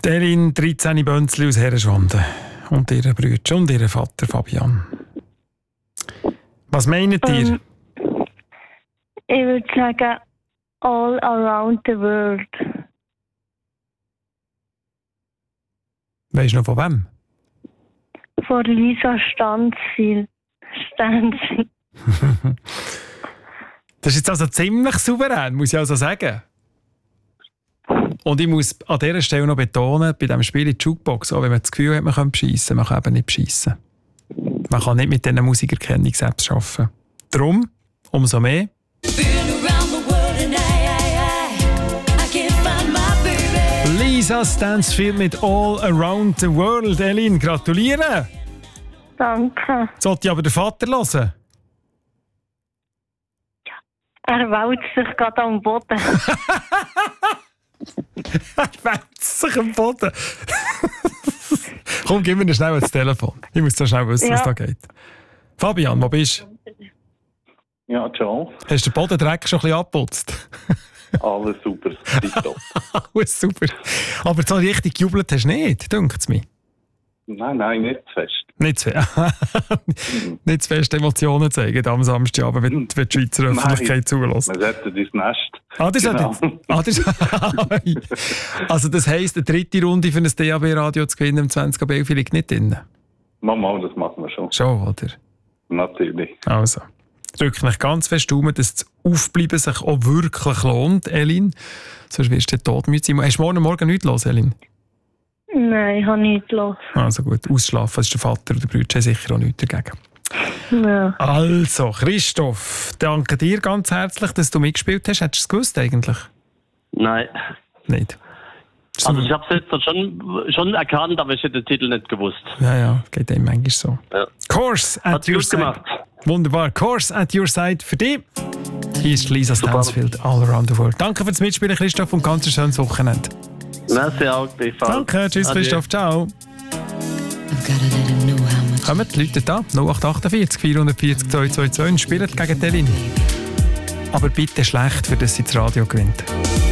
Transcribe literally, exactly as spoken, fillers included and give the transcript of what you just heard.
Elin, dreizehn Bönzli aus Herrenschwanden. Und ihre Brüder und ihr Vater Fabian. Was meint ihr? Ähm, ich würde sagen, all around the world. Weisst du noch von wem? Von Lisa Stanzil. Stanzil. Das ist jetzt also ziemlich souverän, muss ich also sagen. Und ich muss an dieser Stelle noch betonen, bei diesem Spiel in die Jukebox, auch wenn man das Gefühl hat, man kann beschissen, man kann eben nicht beschissen. Man kann nicht mit diesen Musikerkennung selbst arbeiten. Darum, umso mehr. Lisa Stansfield mit All Around the World. Elin, gratuliere! Danke. Sollte ich aber den Vater hören? Er wälzt sich gerade am Boden. Er wälzt sich am Boden. Komm, gib mir schnell das Telefon. Ich muss so schnell wissen, Ja. was da geht. Fabian, wo bist du? Ja, ciao. Hast du den Bodendreck schon ein bisschen abgeputzt? Alles super. Tipptopp. Alles super. Aber so richtig gejubelt hast du nicht, dünkt es mir. Nein, nein, nicht zu fest. Nicht zu, nicht zu fest Emotionen zeigen am Samstagabend, wenn, wenn die Schweizer Öffentlichkeit zulässt. Man sollte dein Nest. Ah, das Genau. hat ah, das, also das heisst, eine dritte Runde für ein D A B-Radio zu gewinnen im zwanzig ab elf liegt nicht drin? Mama, das machen wir schon. Schon, oder? Natürlich. Also, drück mich ganz fest um, dass das Aufbleiben sich auch wirklich lohnt, Elin. Sonst wirst du todmüde sein. Hast du morgen Morgen nichts los, Elin? Nein, ich habe nichts los. Also gut, ausschlafen, das ist der Vater oder der Bruder sicher auch nichts dagegen. Ja. Also, Christoph, danke dir ganz herzlich, dass du mitgespielt hast. Hättest du es gewusst eigentlich? Nein. Nicht? Also ich habe es jetzt schon, schon erkannt, aber ich hätte den Titel nicht gewusst. Ja, ja, geht einem manchmal so. Ja. Course at Hat's your gut side. gemacht. Wunderbar. Course at your side für dich. Hier ist Lisa Stansfield, All Around the World. Danke fürs Mitspielen, Christoph, und ganz ein schönes Wochenende. Merci auch, gleichfalls. Danke, tschüss Adieu. Christoph, ciao. Kommen die Leute da, null acht achtundvierzig vierhundertvierzig zweihundertzweiundzwanzig und spielen gegen Elin. Aber bitte schlecht, für das sie das Radio gewinnt.